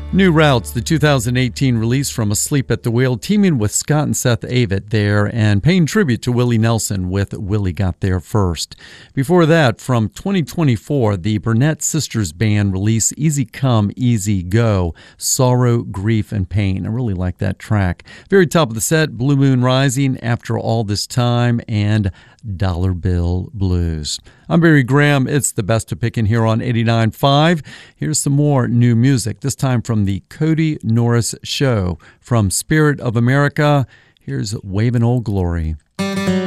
New Routes, the 2018 release from Asleep at the Wheel, teaming with Scott and Seth Avett there and paying tribute to Willie Nelson with Willie Got There First. Before that, from 2024, the Burnett Sisters Band release Easy Come, Easy Go, Sorrow, Grief, and Pain. I really like that track. Very top of the set, Blue Moon Rising, After All This Time, and Dollar Bill Blues. I'm Barry Graham. It's the best of picking here on 89.5. Here's some more new music, this time from the Cody Norris Show. From Spirit of America, here's Wavin' Old Glory.